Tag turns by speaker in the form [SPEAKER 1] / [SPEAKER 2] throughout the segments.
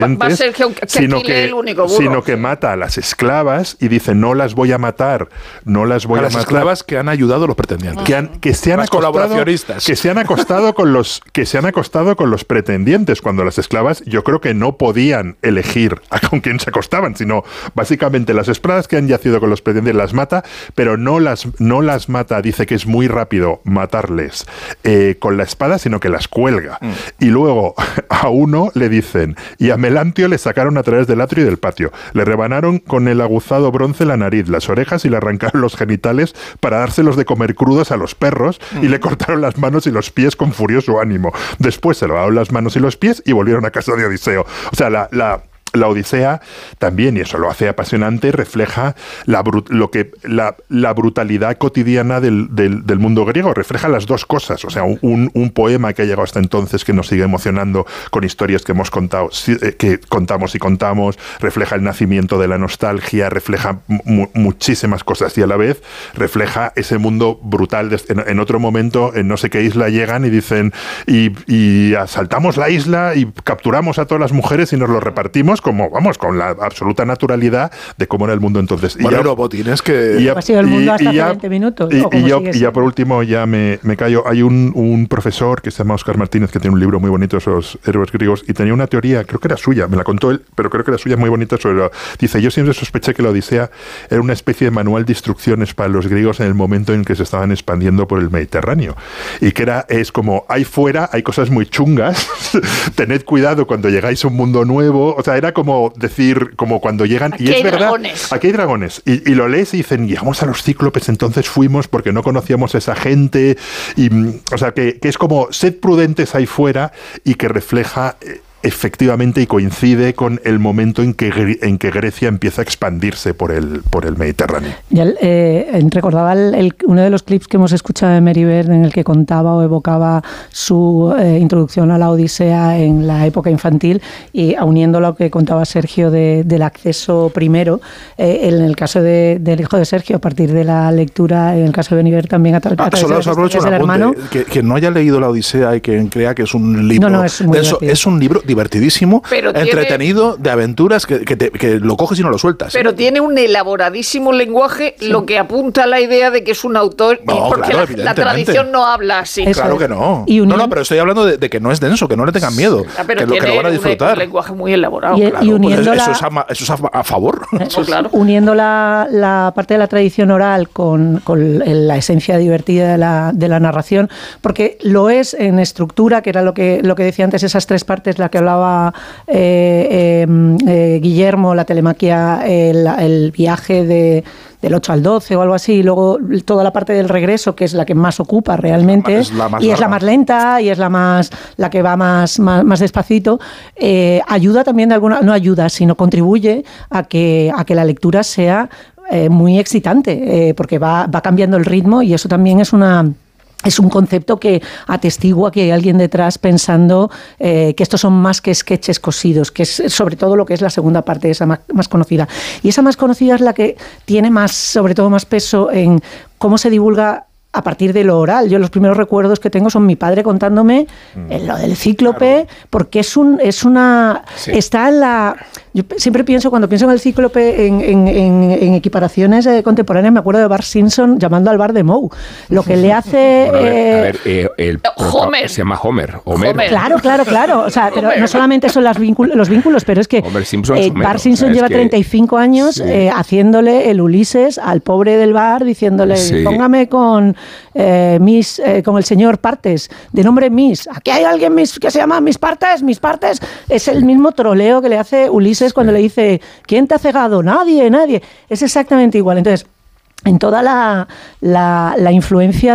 [SPEAKER 1] va a ser que
[SPEAKER 2] sino que mata a las esclavas y dice no las voy a matar, las
[SPEAKER 3] esclavas que han ayudado a los pretendientes,
[SPEAKER 2] que se han acostado con los pretendientes, cuando las esclavas yo creo que no podían elegir con quién se acostaban, sino básicamente las esclavas que han yacido con los pretendientes las mata, pero no las mata, dice que es muy rápido matarles con la espada, sino que las cuelga. Y luego a uno le dicen, y a Melantio le sacaron a través del atrio y del patio, le rebanaron con el aguzado bronce la nariz, las orejas y le arrancaron los genitales para dárselos de comer crudos a los perros y le cortaron las manos y los pies con furioso ánimo. Después se lavaron las manos y los pies y volvieron a casa de Odiseo. O sea, la Odisea también, y eso lo hace apasionante, refleja la brutalidad cotidiana del mundo griego, refleja las dos cosas. O sea, un poema que ha llegado hasta entonces que nos sigue emocionando con historias que hemos contado, que contamos y contamos, refleja el nacimiento de la nostalgia, refleja muchísimas cosas y a la vez refleja ese mundo brutal. En otro momento, en no sé qué isla llegan y dicen y asaltamos la isla y capturamos a todas las mujeres y nos lo repartimos con la absoluta naturalidad de cómo era el mundo entonces.
[SPEAKER 3] Tienes que...
[SPEAKER 4] ¿Cómo ha sido el mundo hasta hace 20 minutos?
[SPEAKER 2] Y ya por último, ya me callo. Hay un profesor que se llama Óscar Martínez, que tiene un libro muy bonito sobre los héroes griegos, y tenía una teoría, creo que era suya, me la contó él, pero creo que era suya, muy bonita. Dice, yo siempre sospeché que la Odisea era una especie de manual de instrucciones para los griegos en el momento en que se estaban expandiendo por el Mediterráneo. Y que es como, ahí fuera hay cosas muy chungas, tened cuidado cuando llegáis a un mundo nuevo. O sea, era como decir, como cuando llegan,
[SPEAKER 1] aquí
[SPEAKER 2] y es verdad,
[SPEAKER 1] dragones.
[SPEAKER 2] Aquí hay dragones, y lo lees y dicen, llegamos a los cíclopes, entonces fuimos porque no conocíamos a esa gente, o sea, que es como, sed prudentes ahí fuera, y que refleja efectivamente y coincide con el momento en que Grecia empieza a expandirse por el Mediterráneo.
[SPEAKER 4] Ya, recordaba uno de los clips que hemos escuchado de Merivert en el que contaba o evocaba su introducción a la Odisea en la época infantil, y uniendo lo que contaba Sergio del acceso primero, en el caso del hijo de Sergio, a partir de la lectura, en el caso de Merivert también a través del hermano.
[SPEAKER 3] Que no haya leído la Odisea y que crea que es un libro,
[SPEAKER 4] no, es
[SPEAKER 3] un libro divertidísimo, entretenido, de aventuras, que lo coges y no lo sueltas.
[SPEAKER 1] Pero tiene un elaboradísimo lenguaje, lo que apunta a la idea de que es un autor, porque la tradición no habla así.
[SPEAKER 3] Claro que no. No, pero estoy hablando de que no es denso, que no le tengan miedo, que lo van a disfrutar.
[SPEAKER 1] Un lenguaje muy elaborado.
[SPEAKER 4] Y uniendo
[SPEAKER 3] eso es a favor.
[SPEAKER 1] Claro.
[SPEAKER 4] Uniendo la parte de la tradición oral con la esencia divertida de la narración, porque lo es en estructura, que era lo que decía antes, esas tres partes, la que hablaba Guillermo, la telemaquia, el viaje del 8 al 12 o algo así, y luego toda la parte del regreso, que es la que más ocupa realmente, es la más lenta y es la que va más despacito, ayuda también no ayuda, sino contribuye a que la lectura muy excitante, porque va cambiando el ritmo, y eso también es un concepto que atestigua que hay alguien detrás pensando que estos son más que sketches cosidos, que es sobre todo lo que es la segunda parte, esa más conocida. Y esa más conocida es la que tiene sobre todo más peso en cómo se divulga a partir de lo oral. Yo los primeros recuerdos que tengo son mi padre contándome lo del cíclope, claro. Porque está en la... Yo siempre cuando pienso en el cíclope, en equiparaciones contemporáneas, me acuerdo de Bart Simpson llamando al bar de Moe. Lo que le hace...
[SPEAKER 5] Homer. Se llama Homer.
[SPEAKER 4] Claro. O sea, pero no solamente son los vínculos, pero es que Bart Simpson lleva 35 años haciéndole el Ulises al pobre del bar, diciéndole, póngame con el señor Partes, de nombre Miss. Aquí hay alguien que se llama Miss Partes. Es el mismo troleo que le hace Ulises cuando le dice, ¿quién te ha cegado? Nadie. Es exactamente igual. Entonces, en toda la influencia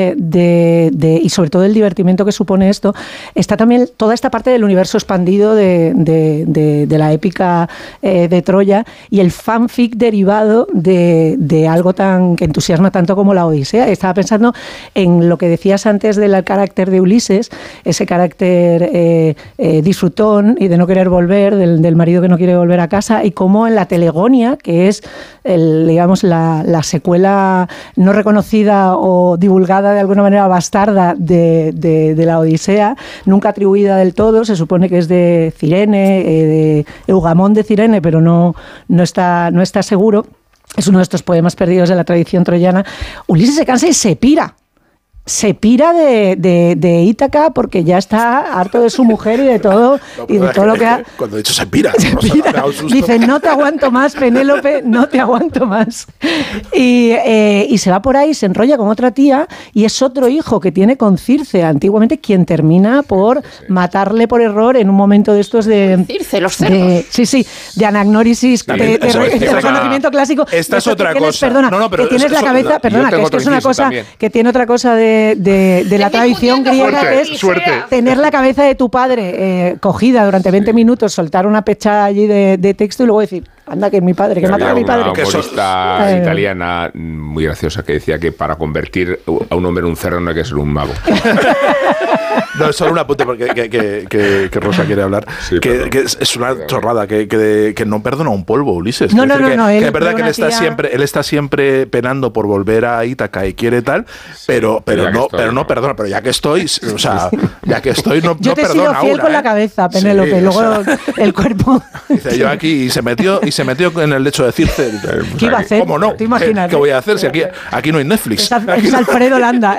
[SPEAKER 4] y sobre todo el divertimento que supone esto, está también toda esta parte del universo expandido de la épica de Troya, y el fanfic derivado de algo que entusiasma tanto como la Odisea. Estaba pensando en lo que decías antes del carácter de Ulises, ese carácter disfrutón y de no querer volver, del marido que no quiere volver a casa, y cómo en la Telegonia, que es la secuela no reconocida o divulgada de alguna manera bastarda de la Odisea, nunca atribuida del todo, se supone que es de Cirene, de Eugamón de Cirene, pero no está seguro. Es uno de estos poemas perdidos de la tradición troyana. Ulises se cansa y se pira. Se pira de Ítaca porque ya está harto de su mujer y de todo, lo que ha...
[SPEAKER 3] Cuando he dicho se pira.
[SPEAKER 4] Dice, no te aguanto más, Penélope, no te aguanto más. Y se va por ahí, se enrolla con otra tía y es otro hijo que tiene con Circe, antiguamente, quien termina por matarle por error en un momento de estos de...
[SPEAKER 1] Circe, los cerdos.
[SPEAKER 4] De anagnórisis, de reconocimiento clásico.
[SPEAKER 3] Esta es otra cosa.
[SPEAKER 4] Perdona, que tienes la cabeza... Perdona, que esto es una cosa que tiene otra cosa de la tradición griega, que es tener la cabeza de tu padre cogida durante 20 minutos, soltar una pecha allí de texto y luego decir, anda, que es mi padre, que mata a mi padre.
[SPEAKER 5] Una humorista italiana muy graciosa que decía que para convertir a un hombre en un cerdo no hay que ser un mago.
[SPEAKER 3] No, es solo un apunte porque que Rosa quiere hablar. Sí, que es una chorrada, que no perdona un polvo, Ulises.
[SPEAKER 4] No,
[SPEAKER 3] que es verdad que él está siempre penando por volver a Ítaca y quiere tal, pero no perdona. Pero ya que estoy, no perdono.
[SPEAKER 4] Yo te he sido fiel con la cabeza, Penélope, luego el cuerpo.
[SPEAKER 3] Dice yo aquí y se metió en el lecho de Circe.
[SPEAKER 4] ¿Qué iba a hacer?
[SPEAKER 3] ¿Cómo no?
[SPEAKER 4] ¿Te imaginas?
[SPEAKER 3] ¿Qué voy a hacer si aquí no hay Netflix?
[SPEAKER 4] Es Alfredo Landa.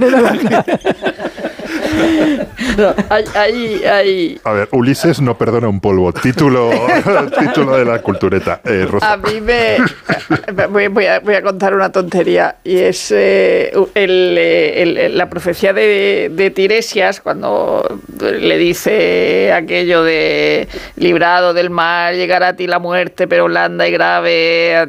[SPEAKER 1] No, hay...
[SPEAKER 2] A ver, Ulises no perdona un polvo. Título de la cultureta. Rosa.
[SPEAKER 1] A mí voy a contar una tontería y es la profecía de Tiresias, cuando le dice aquello de librado del mar, llegará a ti la muerte, pero blanda y grave,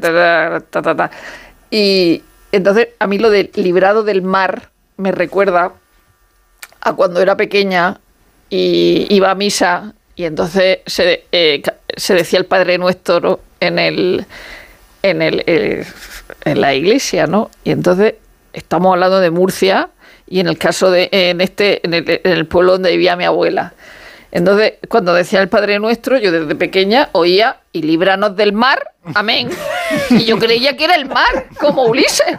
[SPEAKER 1] Y entonces a mí lo de librado del mar me recuerda a cuando era pequeña y iba a misa y entonces se decía el Padre Nuestro en la iglesia, ¿no? Y entonces estamos hablando de Murcia y en el caso en el pueblo donde vivía mi abuela. Entonces, cuando decía el Padre Nuestro, yo desde pequeña oía y líbranos del mar, amén. Y yo creía que era el mar, como Ulises.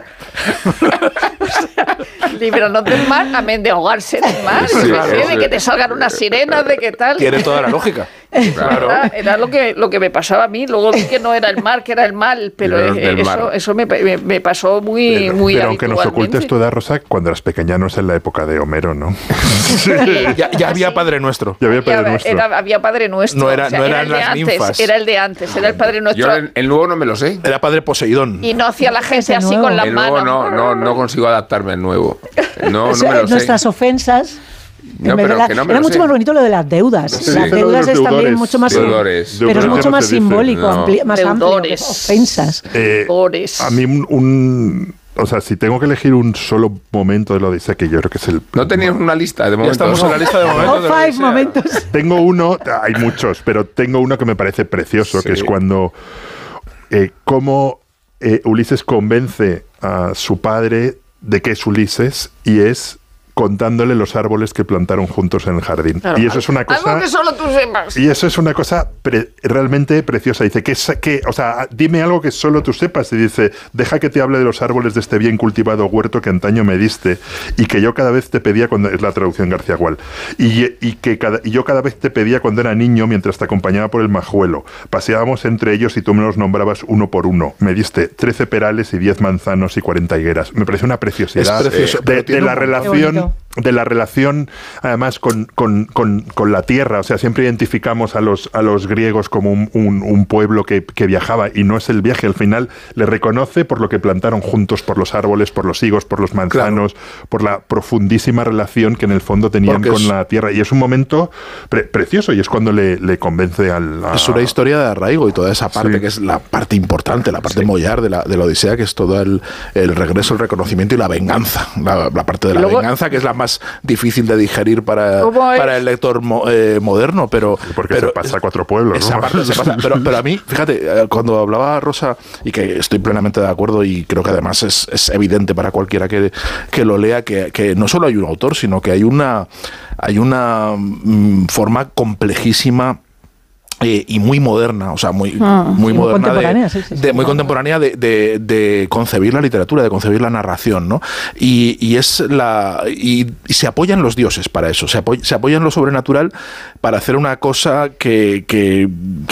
[SPEAKER 1] O sea, líbranos del mar, amén, de ahogarse en el mar, de que te salgan unas sirenas, de qué tal.
[SPEAKER 3] Tiene toda la lógica.
[SPEAKER 1] Claro. Era lo que me pasaba a mí. Luego vi que no era el mar, que era el mal, pero eso me pasó muy
[SPEAKER 2] pero aunque nos ocultes toda, Rosa, cuando eras pequeña no es en la época de Homero, ¿no?
[SPEAKER 3] Ya había Padre Nuestro.
[SPEAKER 1] Había Padre Nuestro.
[SPEAKER 3] No eran las ninfas.
[SPEAKER 1] Era el de antes, era el Padre Nuestro.
[SPEAKER 5] Yo el nuevo no me lo sé.
[SPEAKER 3] Era Padre Poseidón.
[SPEAKER 1] Y no hacía la gente así con las manos.
[SPEAKER 5] El nuevo no consigo adaptarme al nuevo. No me lo sé.
[SPEAKER 4] Nuestras ofensas...
[SPEAKER 5] No,
[SPEAKER 4] era mucho más bonito lo de las deudas. Sí. Las deudas es también mucho más... Pero es mucho más simbólico, más amplio que ofensas.
[SPEAKER 2] A mí o sea, si tengo que elegir un solo momento de la Odisea, que yo creo que es el...
[SPEAKER 5] No teníamos una lista de momentos.
[SPEAKER 3] Ya estamos en la lista de momentos.
[SPEAKER 4] Momentos.
[SPEAKER 2] Tengo uno, hay muchos, pero tengo uno que me parece precioso, que es cuando... cómo Ulises convence a su padre de que es Ulises y es contándole los árboles que plantaron juntos en el jardín. Claro, y eso es una cosa...
[SPEAKER 1] Algo que solo tú sepas.
[SPEAKER 2] Y eso es una cosa realmente preciosa. Dice, o sea, dime algo que solo tú sepas. Y dice, deja que te hable de los árboles de este bien cultivado huerto que antaño me diste y que yo cada vez te pedía cuando... Es la traducción García Gual. Y yo cada vez te pedía cuando era niño mientras te acompañaba por el Majuelo. Paseábamos entre ellos y tú me los nombrabas uno por uno. Me diste 13 perales y 10 manzanos y 40 higueras. Me parece una preciosidad de la relación... De la relación, además, con la tierra. O sea, siempre identificamos a los griegos como un pueblo que viajaba, y no es el viaje. Al final le reconoce por lo que plantaron juntos, por los árboles, por los higos, por los manzanos, claro, por la profundísima relación que en el fondo tenían con la tierra. Y es un momento precioso, y es cuando le convence
[SPEAKER 3] Es una historia de arraigo y toda esa parte, sí, que es la parte importante, la parte mollar de la Odisea, que es todo el regreso, el reconocimiento y la venganza. La parte de la venganza, que es la más difícil de digerir para el lector moderno, pero...
[SPEAKER 2] Porque se pasa a 4 pueblos,
[SPEAKER 3] esa, ¿no? Parte se pasa, pero a mí, fíjate, cuando hablaba Rosa, y que estoy plenamente de acuerdo, y creo que además es evidente para cualquiera que lo lea, que no solo hay un autor, sino que hay una forma complejísima y muy moderna, o sea, muy moderna, muy contemporánea de concebir la literatura, de concebir la narración, ¿no? Y se apoyan los dioses para eso, se apoyan lo sobrenatural para hacer una cosa que